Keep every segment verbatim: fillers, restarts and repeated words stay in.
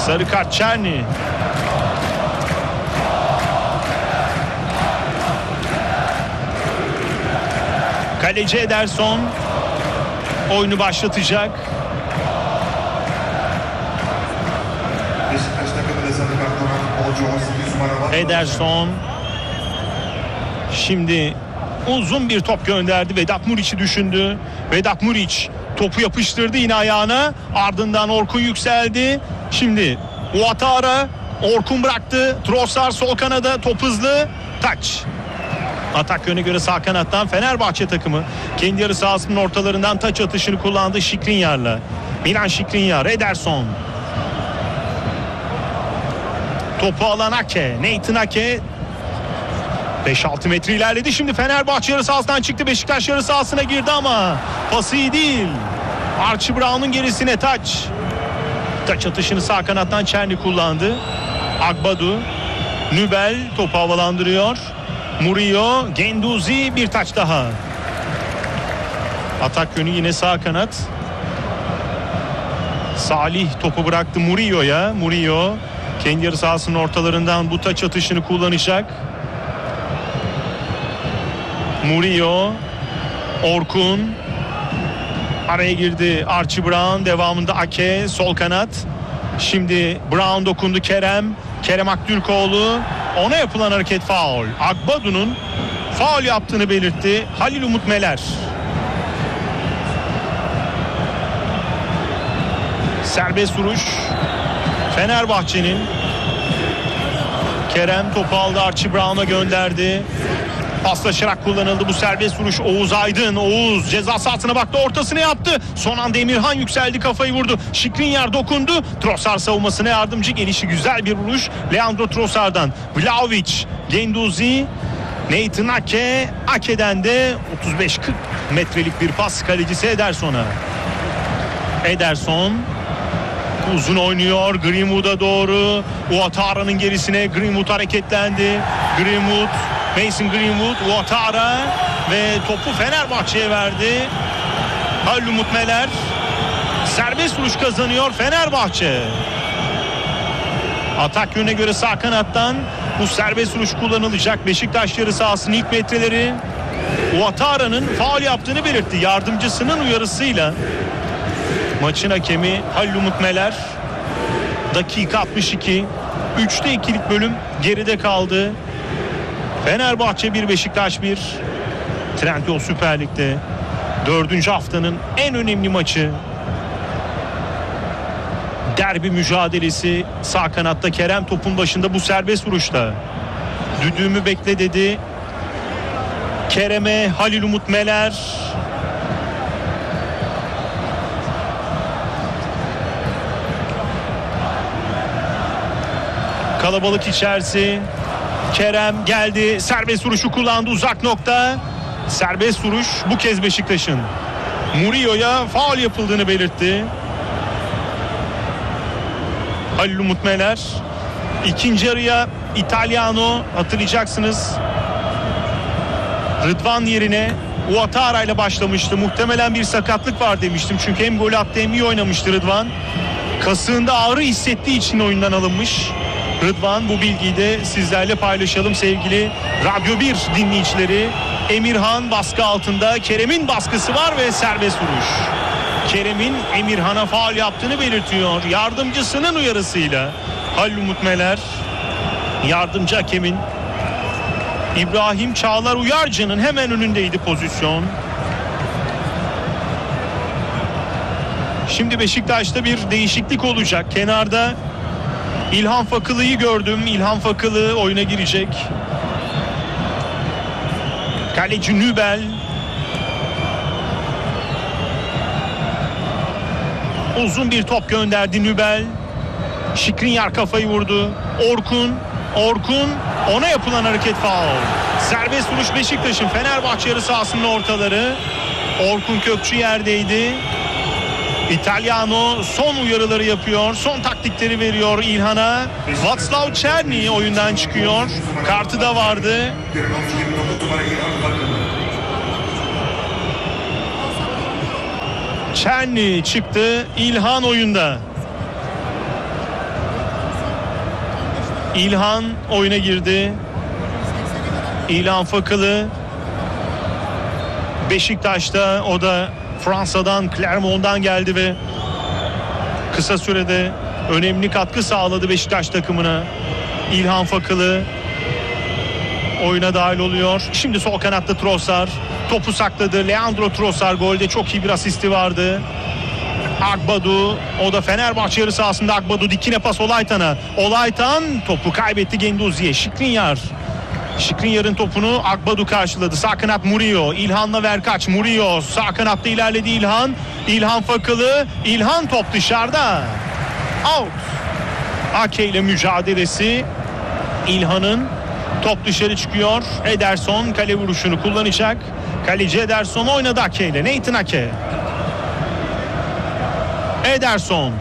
Sarı kart Çerni. Kaleci Ederson oyunu başlatacak. Ederson şimdi uzun bir top gönderdi. Vedat Muriç'i düşündü. Vedat Muriç topu yapıştırdı yine ayağına. Ardından Orkun yükseldi. Şimdi Ouattara, Orkun bıraktı. Trossard sol kanada, top hızlı. Taç. Atak yönüne göre sağ kanattan Fenerbahçe takımı kendi yarı sahasının ortalarından taç atışını kullandı Skriniar'la. Milan Skriniar, Ederson. Topu alan Ake, Nathan Ake beş altı metre ilerledi. Şimdi Fenerbahçe yarı sahasından çıktı. Beşiktaş yarı sahasına girdi ama pası iyi değil. Archie Brown'un gerisine taç. Taç atışını sağ kanattan Çerni kullandı. Agbadu, Nübel topu havalandırıyor. Murillo, Genduzi bir taç daha. Atak yönü yine sağ kanat. Salih topu bıraktı Murillo'ya. Murillo kendi yarı sahasının ortalarından bu taç atışını kullanacak. Murillo, Orkun araya girdi. Archie Brown, devamında Ake sol kanat. Şimdi Brown dokundu Kerem. Kerem Aktürkoğlu, ona yapılan hareket faul. Agbadu'nun faul yaptığını belirtti Halil Umut Meler. Serbest vuruş Fenerbahçe'nin. Kerem topu aldı, Archie Brown'a gönderdi. Paslaşarak kullanıldı bu serbest vuruş. Oğuz Aydın, Oğuz ceza sahasına baktı, ortasını yaptı. Son anda Emirhan yükseldi, kafayı vurdu. Skriniar dokundu. Trossard savunmasına yardımcı, gelişi güzel bir vuruş Leandro Trossard'dan. Vlahovic, Genduzi, Nathan Ake. Ake'den de otuz beş kırk metrelik bir pas kalecisi Ederson'a. Ederson uzun oynuyor Greenwood'a doğru. Ouattara'nın gerisine Greenwood hareketlendi. Greenwood, Mason Greenwood, Ouattara ve topu Fenerbahçe'ye verdi. Halil Umut Meler. Serbest vuruş kazanıyor Fenerbahçe. Atak yönüne göre sağ kanattan bu serbest vuruş kullanılacak. Beşiktaş yarı sahasının ilk metreleri. Ouattara'nın faul yaptığını belirtti. Yardımcısının uyarısıyla maçın hakemi Halil Umut Meler. Dakika altmış iki. üçte ikilik bölüm geride kaldı. Fenerbahçe bir, Beşiktaş bir. Trendyol Süper Lig'de dördüncü haftanın en önemli maçı. Derbi mücadelesi. Sağ kanatta Kerem topun başında bu serbest vuruşta. Düdüğümü bekle dedi Kerem'e Halil Umut Meler. Kalabalık içerisi. Kerem geldi, serbest vuruşu kullandı, uzak nokta. Serbest vuruş bu kez Beşiktaş'ın. Murillo'ya faul yapıldığını belirtti Halil Umut Meler. İkinci yarıya Italiano, hatırlayacaksınız, Rıdvan yerine Ouattara ile başlamıştı. Muhtemelen bir sakatlık var demiştim. Çünkü hem gol attı hem iyi oynamıştı Rıdvan. Kasığında ağrı hissettiği için oyundan alınmış Rıdvan. Bu bilgiyi de sizlerle paylaşalım sevgili Radyo bir dinleyicileri. Emirhan baskı altında. Kerem'in baskısı var ve serbest vuruş. Kerem'in Emirhan'a faul yaptığını belirtiyor. Yardımcısının uyarısıyla Halil Umut Meler. Yardımcı hakemin İbrahim Çağlar Uyarcı'nın hemen önündeydi pozisyon. Şimdi Beşiktaş'ta bir değişiklik olacak. Kenarda İlhan Fakılı'yı gördüm. İlhan Fakılı oyuna girecek. Kaleci Nübel. Uzun bir top gönderdi Nübel. Skriniar kafayı vurdu. Orkun. Orkun. Ona yapılan hareket faul. Serbest vuruş Beşiktaş'ın. Fenerbahçe yarı sahasının ortaları. Orkun Kökçü yerdeydi. Italiano son uyarıları yapıyor. Son taktikleri veriyor İlhan'a. Václav Černý oyundan çıkıyor. Kartı da vardı. Černý çıktı. İlhan oyunda. İlhan oyuna girdi. İlhan Fakılı Beşiktaş'ta, o da Fransa'dan, Clermont'dan geldi ve kısa sürede önemli katkı sağladı Beşiktaş takımına. İlhan Fakılı oyuna dahil oluyor. Şimdi sol kanatta Trossard topu sakladı. Leandro Trossard golde çok iyi bir asisti vardı. Agbadu, o da Fenerbahçe yarı sahasında. Agbadu dikine pas Olaytan'a. Olaytan topu kaybetti Genduzi'ye. Şikrinyar. Şikrinyar'ın topunu Agbadu karşıladı. Sağ kanat Murillo. İlhan'la Verkaç. Murillo sağ kanatta ilerledi İlhan. İlhan Fakılı. İlhan top dışarıda. Out. Ake ile mücadelesi. İlhan'ın top dışarı çıkıyor. Ederson kale vuruşunu kullanacak. Kaleci Ederson oynadı Ake ile. Nathan Ake. Ederson.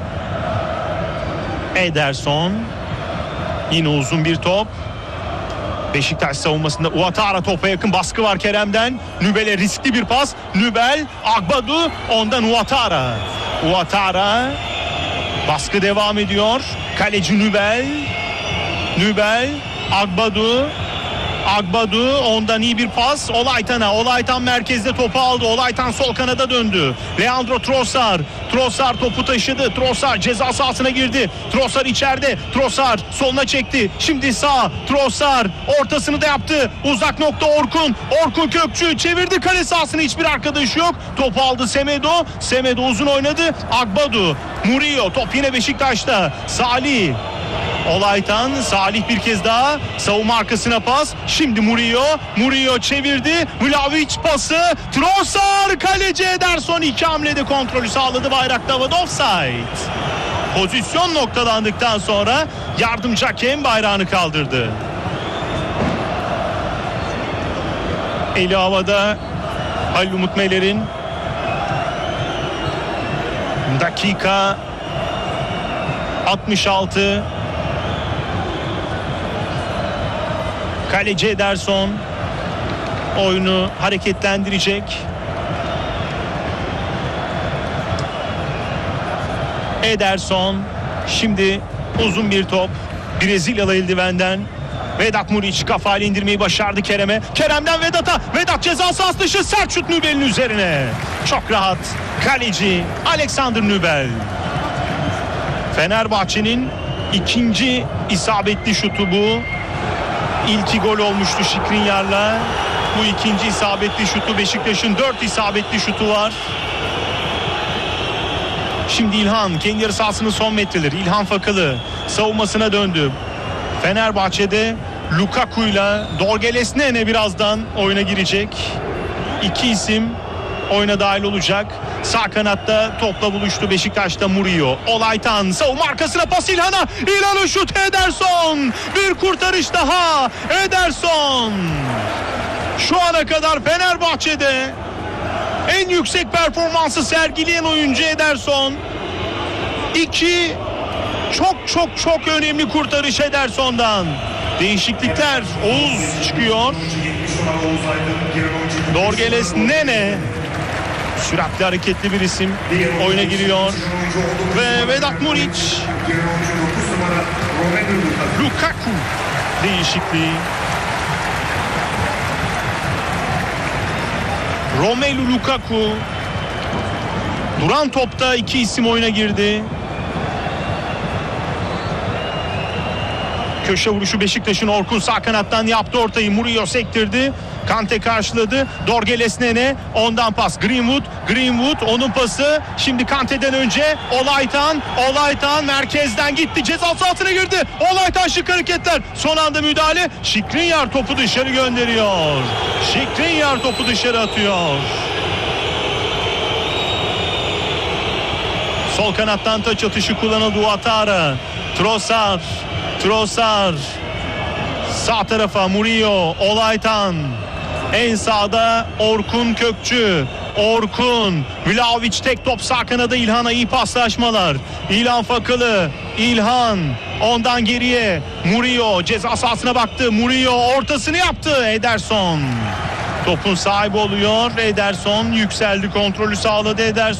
Ederson. Yine uzun bir top. Beşiktaş savunmasında Ouattara, topa yakın baskı var Kerem'den. Nübel'e riskli bir pas. Nübel, Agbadu, ondan Ouattara. Ouattara. Baskı devam ediyor. Kaleci Nübel. Nübel, Agbadu. Agbadu, ondan iyi bir pas Olaytan'a. Olaytan merkezde topu aldı. Olaytan sol kanada döndü. Leandro Trossard. Trossard topu taşıdı. Trossard ceza sahasına girdi. Trossard içeride. Trossard soluna çekti. Şimdi sağ. Trossard ortasını da yaptı. Uzak nokta Orkun. Orkun Kökçü çevirdi kale sahasını. Hiçbir arkadaşı yok. Topu aldı Semedo. Semedo uzun oynadı. Agbadu. Murillo. Top yine Beşiktaş'ta. Salih. Olaytan, Salih bir kez daha savunma arkasına pas. Şimdi Murillo, Murillo çevirdi. Vlahovic pası. Trossard, kaleci Ederson iki hamlede kontrolü sağladı. Bayrakta havada, offside. Pozisyon noktalandıktan sonra yardımcı hakem bayrağını kaldırdı. Eli havada Halil Umut Meler'in. Dakika altmış altı. Kaleci Ederson oyunu hareketlendirecek. Ederson şimdi uzun bir top. Brezilyalı eldivenden Vedat Muriç kafayla indirmeyi başardı Kerem'e. Kerem'den Vedat'a. Vedat ceza sahası dışı, sert şut Nübel'in üzerine. Çok rahat. Kaleci Alexander Nübel. Fenerbahçe'nin ikinci isabetli şutu bu. İlki gol olmuştu Şikrinyar'la. Bu ikinci isabetli şutu. Beşiktaş'ın dört isabetli şutu var. Şimdi İlhan kendi yarı sahasının son metreleri. İlhan Fakılı savunmasına döndü. Fenerbahçe'de Lukaku'yla Dorgeles Nene birazdan oyuna girecek. İki isim oyuna dahil olacak. Sağ kanatta topla buluştu Beşiktaş'ta Murillo. Olaytan savunma arkasına pas İlhan'a. İlhan'ın şutu Ederson. Bir kurtarış daha. Ederson. Şu ana kadar Fenerbahçe'de en yüksek performansı sergileyen oyuncu Ederson. İki çok çok çok önemli kurtarış Ederson'dan. Değişiklikler. Oğuz çıkıyor. Dorgeles Nene. Süratli, hareketli bir isim oyuna giriyor. Ve Vedat Muriç. Lukaku değişikliği. Romelu Lukaku. Duran topta iki isim oyuna girdi. Köşe vuruşu Beşiktaş'ın. Orkun sağ kanattan yaptı ortayı. Murillo sektirdi. Kante karşıladı. Dorgeles Nene, ondan pas Greenwood. Greenwood onun pası. Şimdi Kante'den önce Olaytan. Olaytan merkezden gitti. Ceza sahasına girdi. Olaytan şık hareketler. Son anda müdahale. Şikrinyar topu dışarı gönderiyor. Şikrinyar topu dışarı atıyor. Sol kanattan taç atışı kullanıldı Ouattara. Trossard. Trossard. Sağ tarafa Murillo. Olaytan. En sağda Orkun Kökçü. Orkun. Vlahovic tek top sağ kanada İlhan'a, iyi paslaşmalar. İlhan Fakılı. İlhan. Ondan geriye Murillo ceza sahasına baktı. Murillo ortasını yaptı. Ederson. Topun sahibi oluyor. Ederson yükseldi, kontrolü sağladı Ederson.